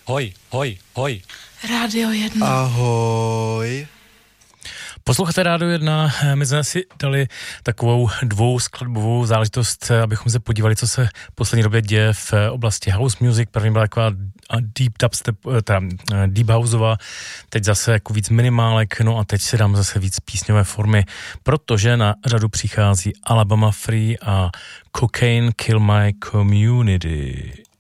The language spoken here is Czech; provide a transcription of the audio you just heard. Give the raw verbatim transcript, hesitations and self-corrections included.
Hoj, hoj, hoj. Rádio jedna. Ahoj. Posloucháte Rádio jedna, my jsme si dali takovou dvouskladbovou záležitost, abychom se podívali, co se v poslední době děje v oblasti house music. První byla taková deep dubstep, teda deep houseová, teď zase jako víc minimálek, no a teď si dám zase víc písňové formy, protože na řadu přichází Alabama Free a Cocaine Kill My Community.